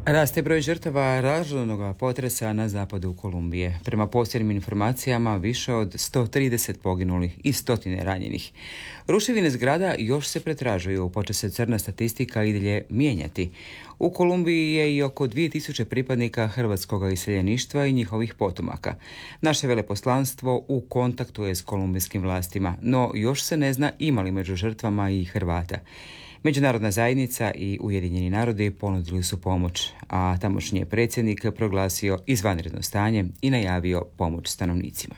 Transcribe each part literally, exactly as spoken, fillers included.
Raste broj žrtava razornog potresa na zapadu Kolumbije. Prema posljednjim informacijama više od sto trideset poginulih i stotine ranjenih. Ruševine zgrada još se pretražuju, poče se crna statistika i dalje mijenjati. U Kolumbiji je i oko dvije tisuće pripadnika hrvatskog iseljeništva i njihovih potomaka. Naše veleposlanstvo u kontaktu je s kolumbijskim vlastima, no još se ne zna ima li među žrtvama i Hrvata. Međunarodna zajednica i Ujedinjeni narodi ponudili su pomoć, a tamošnji je predsjednik proglasio izvanredno stanje i najavio pomoć stanovnicima.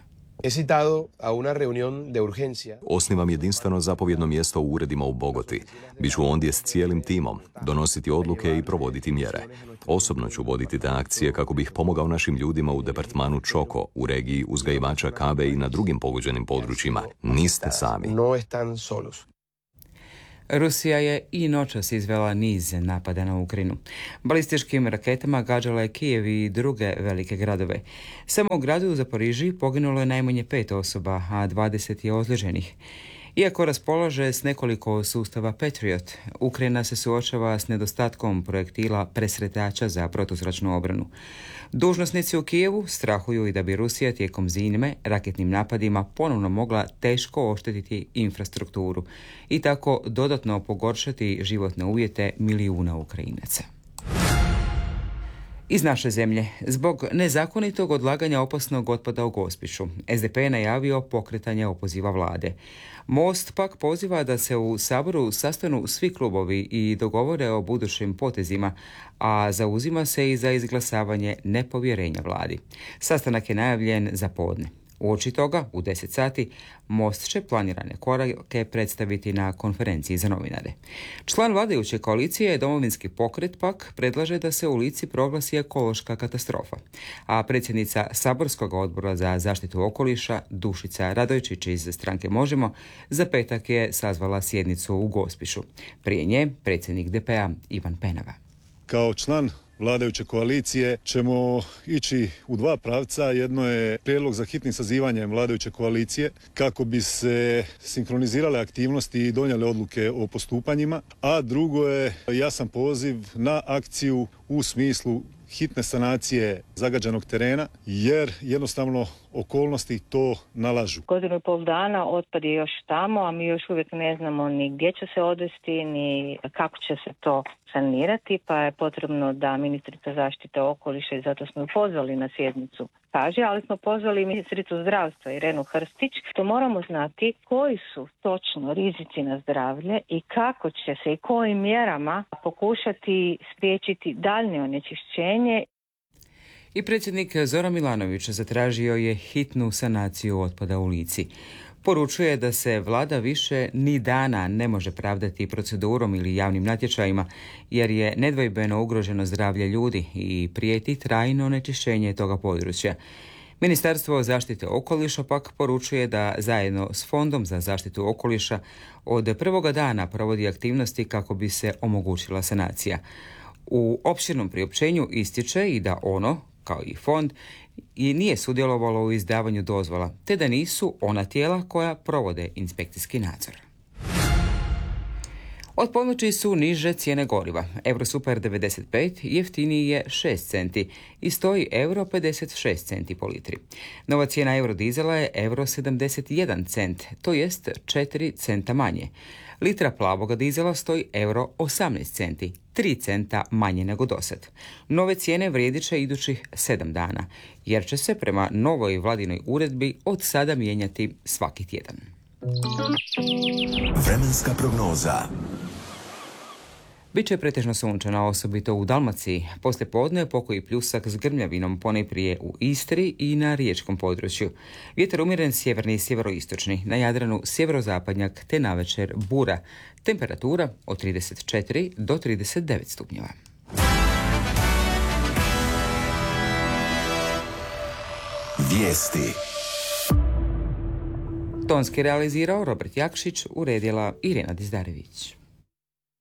Osnivam jedinstveno zapovjedno mjesto u uredima u Bogoti. Biću ondje s cijelim timom, donositi odluke i provoditi mjere. Osobno ću voditi te akcije kako bih pomogao našim ljudima u departmanu Čoko, u regiji uzgajivača kave i na drugim pogođenim područjima. Niste sami. Rusija je i noćas izvela niz napada na Ukrajinu. Balističkim raketama gađala je Kijev i druge velike gradove. Samo u gradu u Zaporižiji poginulo je najmanje pet osoba, a dvadeset je ozlijeđenih. Iako raspolaže s nekoliko sustava Patriot, Ukrajina se suočava s nedostatkom projektila presretača za protuzračnu obranu. Dužnosnici u Kijevu strahuju i da bi Rusija tijekom zime raketnim napadima ponovno mogla teško oštetiti infrastrukturu i tako dodatno pogoršati životne uvjete milijuna Ukrajinaca. Iz naše zemlje, zbog nezakonitog odlaganja opasnog otpada u Gospiću, es de pe je najavio pokretanje opoziva vlade. Most pak poziva da se u Saboru sastanu svi klubovi i dogovore o budućim potezima, a zauzima se i za izglasavanje nepovjerenja vladi. Sastanak je najavljen za podne. Uoči toga, u deset sati, Most će planirane korake predstaviti na konferenciji za novinare. Član vladajuće koalicije, Domovinski pokret, pak predlaže da se u Lici proglasi ekološka katastrofa. A predsjednica Saborskog odbora za zaštitu okoliša, Dušica Radojčić iz stranke Možemo, za petak je sazvala sjednicu u Gospiću. Prije nje, predsjednik de pe a Ivan Penava. Kao član vladajuće koalicije ćemo ići u dva pravca. Jedno je prijedlog za hitnim sazivanjem vladajuće koalicije kako bi se sinkronizirale aktivnosti i donijele odluke o postupanjima, a drugo je jasan poziv na akciju u smislu hitne sanacije zagađenog terena, jer jednostavno okolnosti to nalažu. Godinu i pol dana otpad je još tamo, a mi još uvijek ne znamo ni gdje će se odvesti, ni kako će se to sanirati, pa je potrebno da ministrica zaštite okoliša, i zato smo ju pozvali na sjednicu, kaže, ali smo pozvali ministricu zdravstva Irenu Hrstić, to moramo znati koji su točno rizici na zdravlje i kako će se i kojim mjerama pokušati spriječiti daljnje onečišćenje. I predsjednik Zoran Milanović zatražio je hitnu sanaciju otpada u Lici. Poručuje da se vlada više ni dana ne može pravdati procedurom ili javnim natječajima, jer je nedvojbeno ugroženo zdravlje ljudi i prijeti trajno onečišćenje toga područja. Ministarstvo zaštite okoliša pak poručuje da zajedno s Fondom za zaštitu okoliša od prvoga dana provodi aktivnosti kako bi se omogućila sanacija. U opširnom priopćenju ističe i da ono, kao i fond, i nije sudjelovalo u izdavanju dozvola, te da nisu ona tijela koja provode inspekcijski nadzor. Od ponoći su niže cijene goriva. Eurosuper devedeset pet jeftiniji je šest centi i stoji euro pedeset šest centi po litri. Nova cijena eurodizela je euro sedamdeset jedan cent, to jest četiri centa manje. Litra plavoga dizela stoji euro osamnaest centi, tri centa manje nego dosad. Nove cijene vrijedit će idućih sedam dana, jer će se prema novoj vladinoj uredbi od sada mijenjati svaki tjedan. Vremenska prognoza. Biće pretežno sunčano, osobito u Dalmaciji. Poslije podne pokoji pljusak s grmljavinom ponajprije u Istri i na riječkom području. Vjetar umjeren sjeverni i sjeveroistočni, na Jadranu sjeverozapadnjak te navečer bura. Temperatura od trideset četiri do trideset devet stupnjeva. Vijesti. Tonski realizirao Robert Jakšić, uredila Irena Dizdarević.